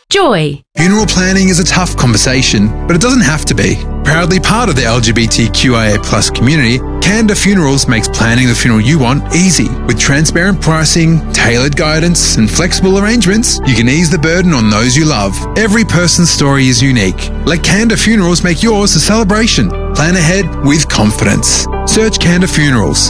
Joy. Funeral planning is a tough conversation, but it doesn't have to be. Proudly part of the LGBTQIA+ community, Canda Funerals makes planning the funeral you want easy. With transparent pricing, tailored guidance, and flexible arrangements, you can ease the burden on those you love. Every person's story is unique. Let Canda Funerals make yours a celebration. Plan ahead with confidence. Search Canda Funerals,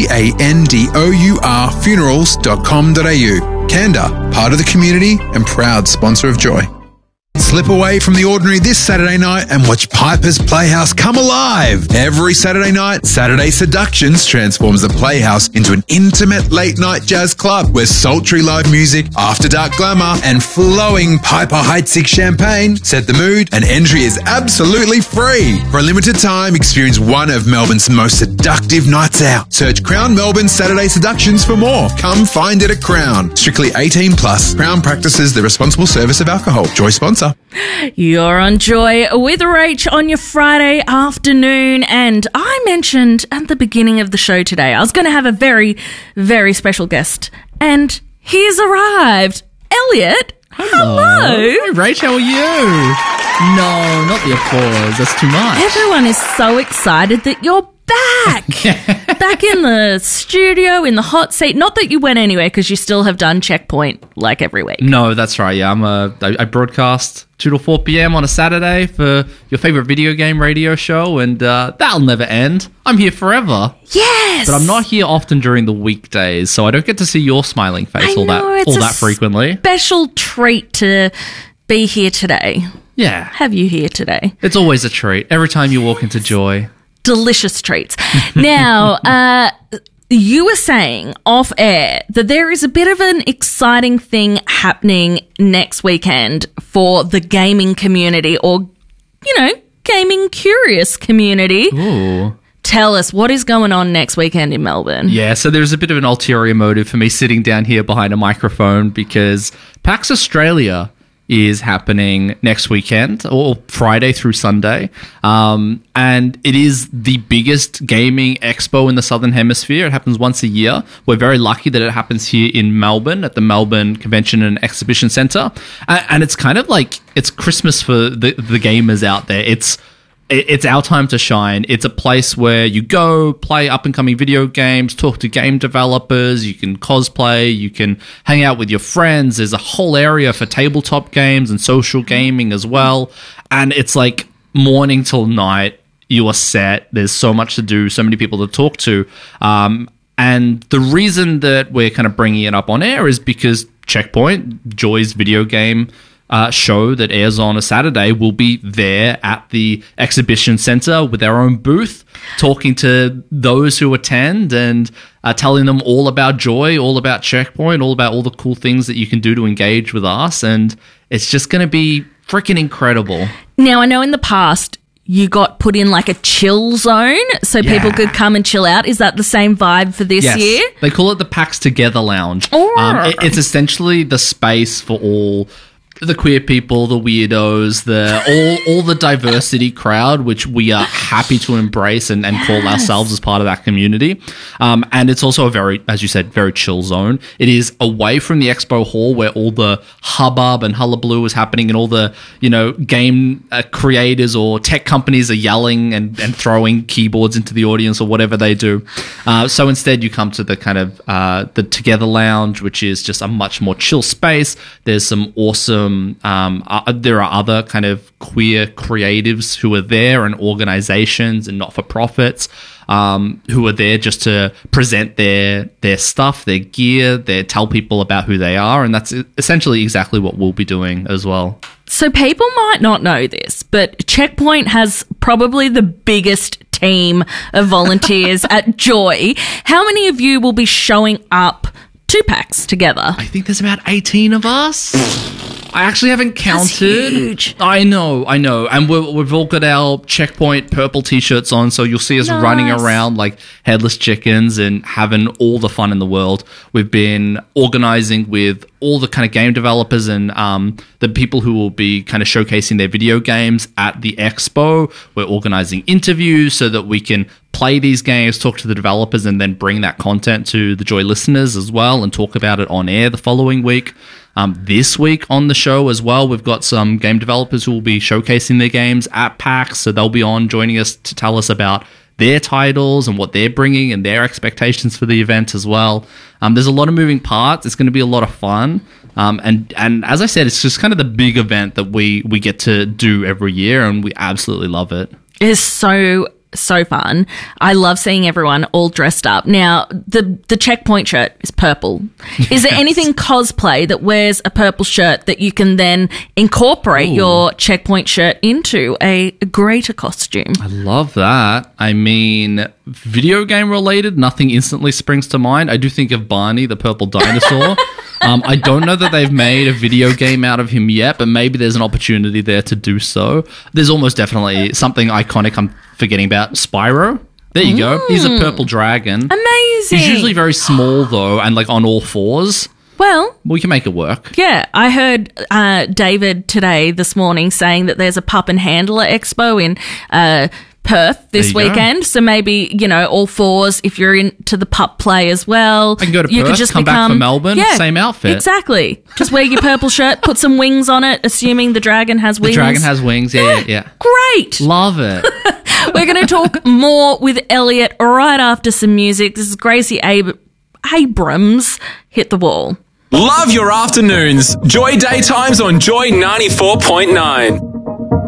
CANDOUR funerals.com.au. Canda, part of the community and proud sponsor of Joy. Slip away from the ordinary this Saturday night and watch Piper's Playhouse come alive. Every Saturday night, Saturday Seductions transforms the Playhouse into an intimate late-night jazz club where sultry live music, after-dark glamour, and flowing Piper Heidsieck champagne set the mood, and entry is absolutely free. For a limited time, experience one of Melbourne's most seductive nights out. Search Crown Melbourne Saturday Seductions for more. Come find it at Crown. Strictly 18+. Crown practices the responsible service of alcohol. Joy sponsor. You're on Joy with Rach on your Friday afternoon, and I mentioned at the beginning of the show today I was going to have a very, very special guest, and he's arrived. Elliot, hello. Hi, Rach, how are you? No, not the applause. That's too much. Everyone is so excited that you're back. Back in the studio, in the hot seat. Not that you went anywhere, because you still have done Checkpoint like every week. No, that's right. Yeah, I broadcast 2 to 4 p.m. on a Saturday for your favorite video game radio show, and that'll never end. I'm here forever. Yes! But I'm not here often during the weekdays, so I don't get to see your smiling face all that frequently. Special treat to be here today. Yeah. Have you here today. It's always a treat. Every time you walk into Joy. Delicious treats. Now, you were saying off air that there is a bit of an exciting thing happening next weekend for the gaming community, or, gaming curious community. Ooh. Tell us, what is going on next weekend in Melbourne? Yeah, so there's a bit of an ulterior motive for me sitting down here behind a microphone, because PAX Australia is happening next weekend, or Friday through Sunday. And it is the biggest gaming expo in the Southern Hemisphere. It happens once a year. We're very lucky that it happens here in Melbourne at the Melbourne Convention and Exhibition Centre. And it's kind of like, it's Christmas for the gamers out there. It's our time to shine. It's a place where you go, play up-and-coming video games, talk to game developers, you can cosplay, you can hang out with your friends. There's a whole area for tabletop games and social gaming as well. And it's like morning till night, you are set. There's so much to do, so many people to talk to. And the reason that we're kind of bringing it up on air is because Checkpoint, Joy's video game show that airs on a Saturday, will be there at the exhibition centre with our own booth, talking to those who attend and telling them all about Joy, all about Checkpoint, all about all the cool things that you can do to engage with us. And it's just going to be freaking incredible. Now, I know in the past you got put in like a chill zone so people could come and chill out. Is that the same vibe for this year? They call it the PAX Together Lounge. It's essentially the space for all the queer people, the weirdos, all the diversity crowd, which we are happy to embrace and call ourselves as part of that community. And it's also a very, as you said, very chill zone. It is away from the expo hall where all the hubbub and hullabaloo is happening, and all the, game creators or tech companies are yelling and throwing keyboards into the audience or whatever they do. So instead you come to the kind of the Together Lounge, which is just a much more chill space. There's some awesome there are other kind of queer creatives who are there, and organizations and not-for-profits who are there just to present their stuff, their gear, tell people about who they are, and that's essentially exactly what we'll be doing as well. So people might not know this, but Checkpoint has probably the biggest team of volunteers at Joy. How many of you will be showing up to PAX together? I think there's about 18 of us. I actually haven't counted. That's huge. I know. And we've all got our Checkpoint purple t-shirts on, so you'll see us running around like headless chickens and having all the fun in the world. We've been organising with all the kind of game developers and the people who will be kind of showcasing their video games at the expo. We're organising interviews so that we can play these games, talk to the developers, and then bring that content to the Joy listeners as well and talk about it on air the following week. This week on the show as well, we've got some game developers who will be showcasing their games at PAX, so they'll be on joining us to tell us about their titles and what they're bringing and their expectations for the event as well. There's a lot of moving parts. It's going to be a lot of fun. And as I said, it's just kind of the big event that we get to do every year, and we absolutely love it. It is so fun. I love seeing everyone all dressed up. Now, the Checkpoint shirt is purple. Is there anything cosplay that wears a purple shirt that you can then incorporate your Checkpoint shirt into a greater costume? I love that. I mean, video game related, nothing instantly springs to mind. I do think of Barney, the purple dinosaur. I don't know that they've made a video game out of him yet, but maybe there's an opportunity there to do so. There's almost definitely something iconic I'm forgetting about. Spyro. There you go. He's a purple dragon. Amazing. He's usually very small, though, and like on all fours. Well, we can make it work. Yeah, I heard David this morning saying that there's a Pup and Handler Expo in Perth this weekend. So maybe, all fours if you're into the pup play as well. I can go to Perth, could just come back from Melbourne, same outfit. Exactly. Just wear your purple shirt, put some wings on it, assuming the dragon has wings. The dragon has wings, yeah. Great. Love it. We're going to talk more with Elliot right after some music. This is Gracie Abrams. Hit the wall. Love your afternoons. Joy Daytimes on Joy 94.9.